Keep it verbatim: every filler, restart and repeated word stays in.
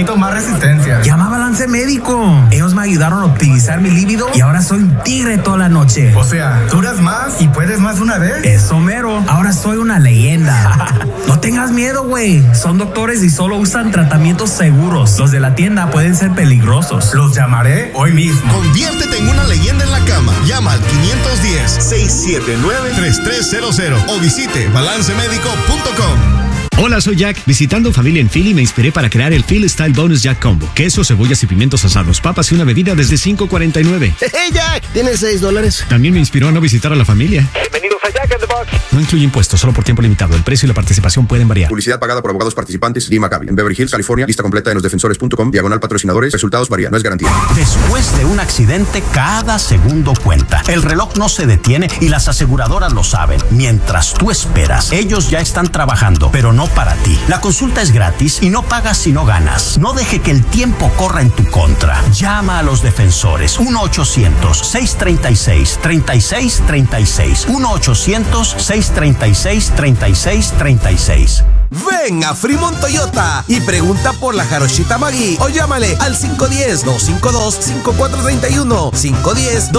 necesito más resistencia. Llama a Balance Médico. Ellos me ayudaron a optimizar mi líbido y ahora soy un tigre toda la noche. O sea, duras más y puedes más una vez. Eso mero. Ahora soy una leyenda. No tengas miedo, güey. Son doctores y solo usan tratamientos seguros. Los de la tienda pueden ser peligrosos. Los llamaré hoy mismo. Conviértete en una leyenda en la cama. Llama al cinco uno cero, seis siete nueve, tres tres cero cero o visite balance médico punto com. Hola, soy Jack. Visitando familia en Philly me inspiré para crear el Philly Style Bonus Jack Combo. Queso, cebollas y pimientos asados, papas y una bebida desde cinco cuarenta y nueve. ¡Hey, Jack! ¿Tienes seis dólares? También me inspiró a no visitar a la familia. Bienvenidos a Jack in the Box. No incluye impuestos, solo por tiempo limitado. El precio y la participación pueden variar. Publicidad pagada por abogados participantes. Lee Maccabi. En Beverly Hills, California. Lista completa en los defensores punto com. Diagonal patrocinadores. Resultados varían. No es garantía. Después de un accidente, cada segundo cuenta. El reloj no se detiene y las aseguradoras lo saben. Mientras tú esperas, ellos ya están trabajando, pero no para ti. La consulta es gratis y no pagas si no ganas. No deje que el tiempo corra en tu contra. Llama a los defensores. uno ochocientos, seis treinta y seis, treinta y seis treinta y seis. uno ochocientos, seis treinta y seis, treinta y seis treinta y seis. Ven a Fremont Toyota y pregunta por la Jarochita Maggi o llámale al cinco uno cero, dos cinco dos, cinco cuatro tres uno. cinco uno cero,